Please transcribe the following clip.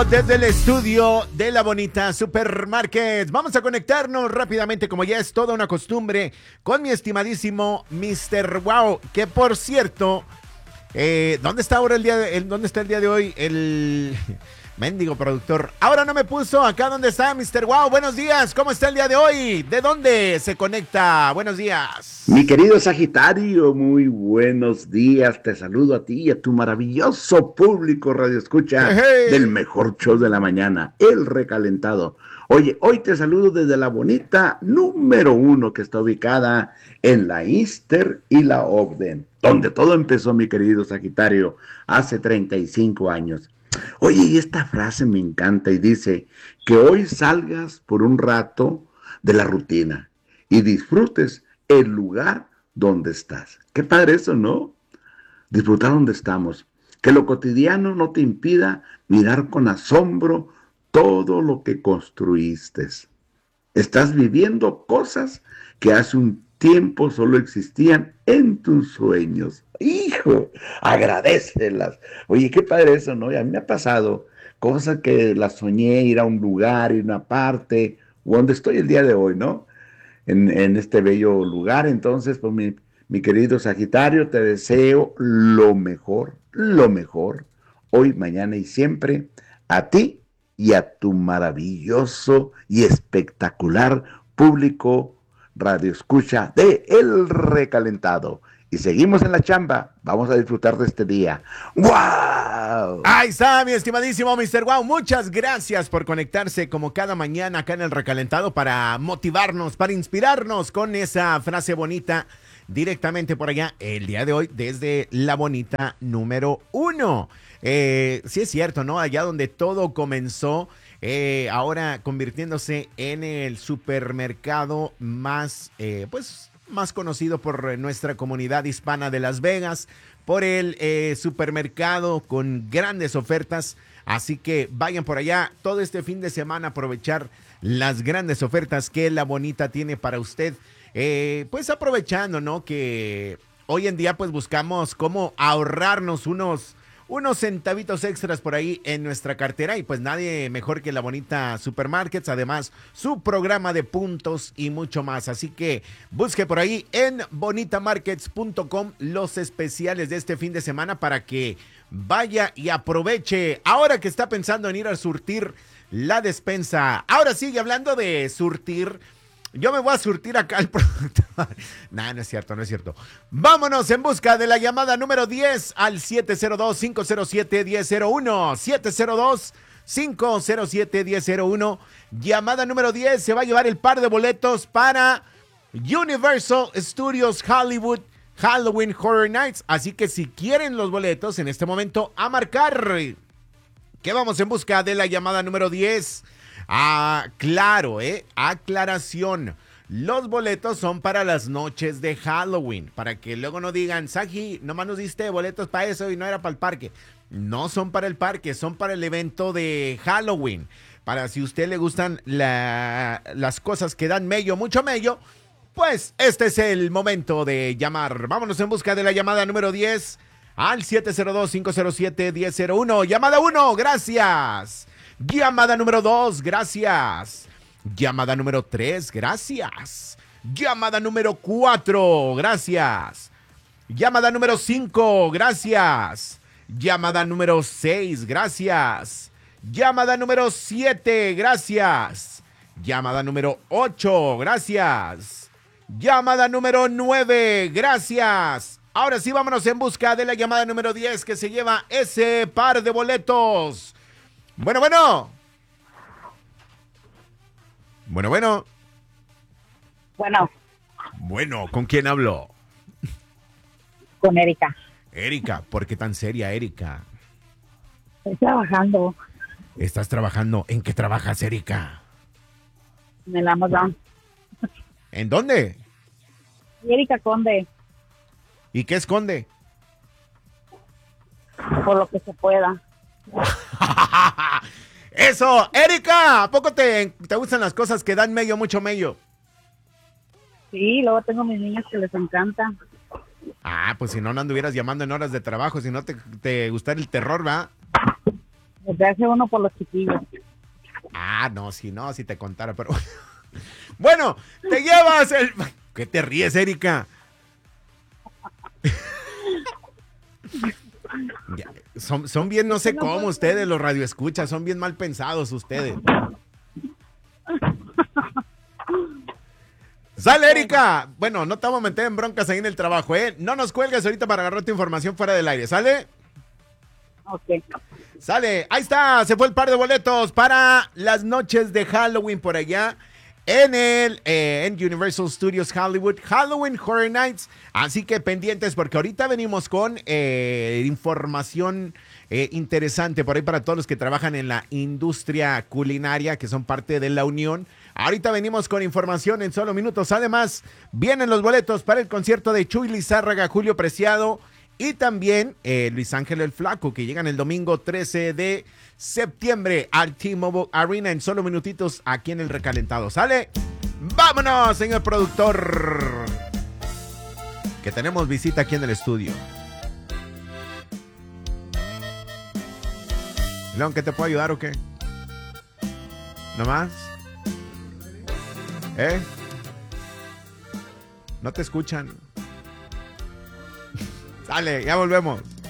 Desde el estudio de La Bonita Supermarket, vamos a conectarnos rápidamente, como ya es toda una costumbre, con mi estimadísimo Mr. Wow, que por cierto, ¿dónde está ahora dónde está el día de hoy el mendigo productor? Ahora no me puso acá dónde está Mr. Wow. Buenos días, ¿cómo está el día de hoy? ¿De dónde se conecta? Buenos días. Mi querido Sagitario, muy buenos días. Te saludo a ti y a tu maravilloso público Radio Escucha del mejor show de la mañana, El Recalentado. Oye, hoy te saludo desde La Bonita número 1, que está ubicada en la Ister y la Ogden, donde todo empezó, mi querido Sagitario, hace 35 años. Oye, y esta frase me encanta y dice que hoy salgas por un rato de la rutina y disfrutes el lugar donde estás. Qué padre eso, ¿no? Disfrutar donde estamos. Que lo cotidiano no te impida mirar con asombro todo lo que construiste. Estás viviendo cosas que hace un tiempo solo existían en tus sueños. Hijo, agradécelas. Oye, qué padre eso, ¿no? Y a mí me ha pasado cosas que las soñé, ir a un lugar, ir a una parte, o donde estoy el día de hoy, ¿no? En este bello lugar. Entonces, pues mi querido Sagitario, te deseo lo mejor, hoy, mañana y siempre, a ti y a tu maravilloso y espectacular público Radio Escucha de El Recalentado. Y seguimos en la chamba, vamos a disfrutar de este día. ¡Wow! Ahí está, mi estimadísimo Mr. Wow. Muchas gracias por conectarse como cada mañana acá en El Recalentado para motivarnos, para inspirarnos con esa frase bonita directamente por allá el día de hoy desde La Bonita número 1. Sí es cierto, ¿no? Allá donde todo comenzó, ahora convirtiéndose en el supermercado más, más conocido por nuestra comunidad hispana de Las Vegas, por el supermercado con grandes ofertas. Así que vayan por allá todo este fin de semana a aprovechar las grandes ofertas que La Bonita tiene para usted. Pues aprovechando, ¿no? Que hoy en día pues buscamos cómo ahorrarnos unos centavitos extras por ahí en nuestra cartera, y pues nadie mejor que La Bonita Supermarkets, además su programa de puntos y mucho más. Así que busque por ahí en bonitamarkets.com los especiales de este fin de semana para que vaya y aproveche ahora que está pensando en ir a surtir la despensa. Ahora sigue hablando de surtir. Yo me voy a surtir acá al producto. Nah, no es cierto, no es cierto. Vámonos en busca de la llamada número 10 al 702-507-1001. 702-507-1001. Llamada número 10 se va a llevar el par de boletos para Universal Studios Hollywood Halloween Horror Nights. Así que si quieren los boletos en este momento, a marcar. Que vamos en busca de la llamada número 10. Ah, claro, aclaración. Los boletos son para las noches de Halloween, para que luego no digan, Saji, nomás nos diste boletos para eso y no era para el parque. No son para el parque, son para el evento de Halloween. Para si a usted le gustan las cosas que dan mello, mucho mello, pues este es el momento de llamar. Vámonos en busca de la llamada número 10 al 702-507-1001. Llamada 1, gracias. Llamada número 2, gracias. Llamada número 3, gracias. Llamada número 4, gracias. Llamada número 5, gracias. Llamada número 6, gracias. Llamada número 7, gracias. Llamada número 8, gracias. Llamada número 9, gracias. Ahora sí, vámonos en busca de la llamada número 10 que se lleva ese par de boletos. Bueno, bueno. Bueno, bueno. Bueno. Bueno, ¿con quién hablo? Con Erika. Erika, ¿por qué tan seria, Erika? Estoy trabajando. ¿Estás trabajando? ¿En qué trabajas, Erika? En el Amazon. ¿En dónde? Erika Conde. ¿Y qué esconde? Por lo que se pueda. Eso, Erika, ¿a poco te gustan las cosas que dan mello, mucho mello? Sí, luego tengo mis niñas que les encanta. Ah, pues si no, no anduvieras llamando en horas de trabajo, si no te gustara el terror, ¿va? Desde hace uno por los chiquillos. Ah, no, si te contara, pero... Bueno, te llevas el... ¿Qué te ríes, Erika? Son bien, no sé cómo ustedes, los radioescuchas, son bien mal pensados ustedes. ¡Sale, Erika! Bueno, no te vamos a meter en broncas ahí en el trabajo, ¿eh? No nos cuelgues ahorita para agarrar tu información fuera del aire, ¿sale? Ok. Sale, ahí está, se fue el par de boletos para las noches de Halloween por allá en Universal Studios Hollywood, Halloween Horror Nights. Así que pendientes porque ahorita venimos con información interesante por ahí para todos los que trabajan en la industria culinaria, que son parte de la Unión. Ahorita venimos con información en solo minutos. Además, vienen los boletos para el concierto de Chuy Lizárraga, Julio Preciado y también Luis Ángel el Flaco, que llegan el domingo 13 de septiembre al T-Mobile Arena en solo minutitos aquí en el recalentado. ¿Sale? ¡Vámonos, señor productor! Que tenemos visita aquí en el estudio. León, ¿qué te puedo ayudar o qué? ¿No más? ¿No te escuchan? Sale, ya volvemos.